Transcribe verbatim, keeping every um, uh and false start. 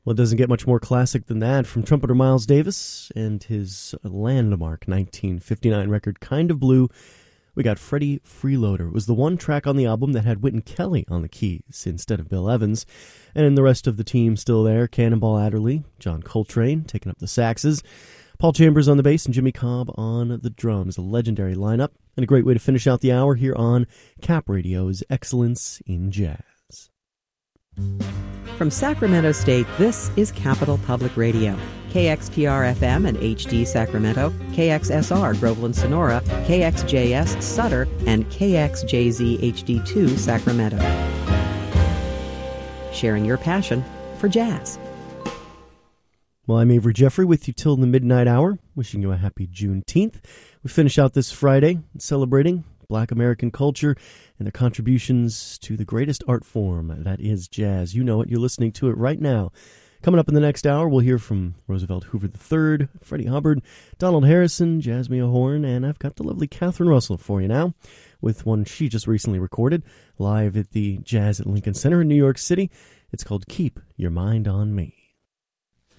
Well, it doesn't get much more classic than that from trumpeter Miles Davis and his landmark nineteen fifty-nine record, Kind of Blue. We got Freddie Freeloader. It was the one track on the album that had Wynton Kelly on the keys instead of Bill Evans. And the rest of the team still there, Cannonball Adderley, John Coltrane taking up the saxes, Paul Chambers on the bass, and Jimmy Cobb on the drums. A legendary lineup and a great way to finish out the hour here on Cap Radio's Excellence in Jazz. From Sacramento State, this is Capital Public Radio. K X P R F M and H D Sacramento, K X S R Groveland Sonora, K X J S Sutter, and K X J Z H D two Sacramento. Sharing your passion for jazz. Well, I'm Avery Jeffrey with you till the midnight hour, wishing you a happy Juneteenth. We finish out this Friday celebrating Black American culture and their contributions to the greatest art form, that is jazz. You know it. You're listening to it right now. Coming up in the next hour, we'll hear from Roosevelt Hoover the third, Freddie Hubbard, Donald Harrison, Jasmine Horn, and I've got the lovely Catherine Russell for you now with one she just recently recorded live at the Jazz at Lincoln Center in New York City. It's called Keep Your Mind on Me.